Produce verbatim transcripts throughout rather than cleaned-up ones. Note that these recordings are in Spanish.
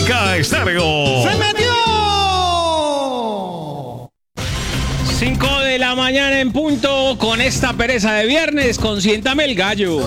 Olímpica Estéreo. ¡Se metió! cinco de la mañana en punto con esta pereza de viernes. Consiéntame el gallo.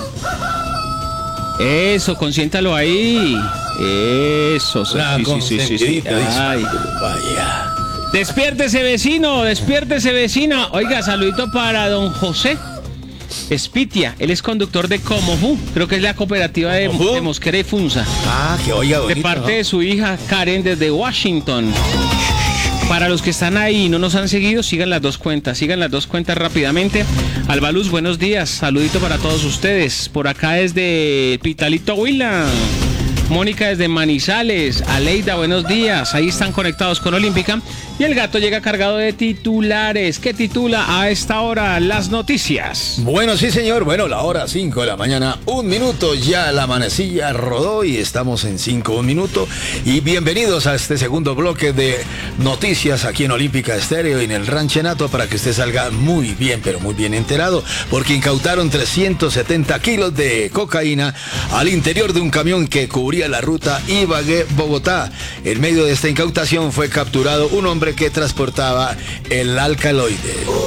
Eso, consiéntalo ahí. Eso, sí, La sí, sí, sí, sí, sí. Ay. Vaya. Despiértese, vecino, despiértese, vecina. Oiga, saludito para don José Espitia. Él es conductor de Comojú. Creo que es la cooperativa de, de Mosquera y Funza. Ah, que oiga, bonito, de parte ¿no? de su hija Karen desde Washington. Para los que están ahí y no nos han seguido, sigan las dos cuentas, sigan las dos cuentas rápidamente. Albaluz, buenos días, saludito para todos ustedes. Por acá desde Pitalito, Huila. Mónica desde Manizales. Aleida, buenos días. Ahí están conectados con Olímpica. Y el gato llega cargado de titulares. ¿Qué titula a esta hora las noticias? Bueno, sí, señor. Bueno, la hora cinco de la mañana, un minuto. Ya la manecilla rodó y estamos en cinco, un minuto. Y bienvenidos a este segundo bloque de noticias aquí en Olímpica Estéreo y en el Ranchenato para que usted salga muy bien, pero muy bien enterado. Porque incautaron trescientos setenta kilos de cocaína al interior de un camión que cubría la ruta Ibagué-Bogotá. En medio de esta incautación fue capturado un hombre que transportaba el alcaloide.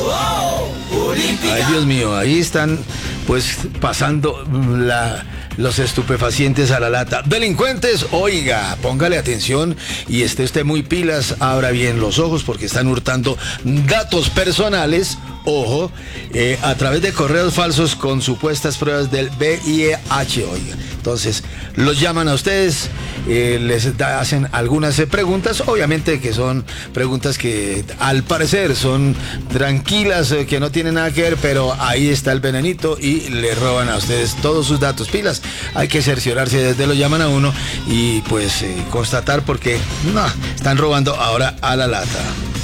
Ay, Dios mío, ahí están pues pasando la, los estupefacientes a la lata. Delincuentes, oiga, póngale atención y esté usted muy pilas, abra bien los ojos porque están hurtando datos personales. Ojo, eh, a través de correos falsos con supuestas pruebas del V I H, oiga. Entonces, los llaman a ustedes, eh, les da, hacen algunas eh, preguntas, obviamente que son preguntas que al parecer son tranquilas, eh, que no tienen nada que ver, pero ahí está el venenito y le roban a ustedes todos sus datos. Pilas, hay que cerciorarse, desde lo llaman a uno y pues eh, constatar porque no, están robando ahora a la lata.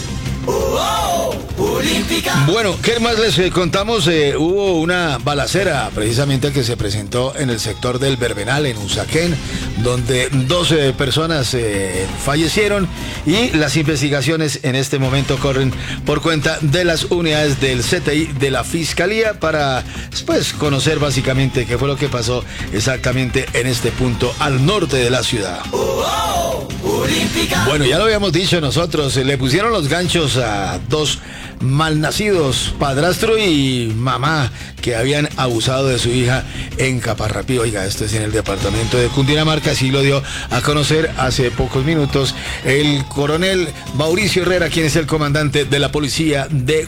Bueno, ¿qué más les eh, contamos? Eh, hubo una balacera precisamente que se presentó en el sector del Verbenal, en Usaquén, donde doce personas eh, fallecieron y las investigaciones en este momento corren por cuenta de las unidades del C T I de la Fiscalía para pues, conocer básicamente qué fue lo que pasó exactamente en este punto al norte de la ciudad. Bueno, ya lo habíamos dicho nosotros, le pusieron los ganchos a dos malnacidos, padrastro y mamá, que habían abusado de su hija en Caparrapí. Oiga, esto es en el departamento de Cundinamarca, así lo dio a conocer hace pocos minutos el coronel Mauricio Herrera, quien es el comandante de la policía de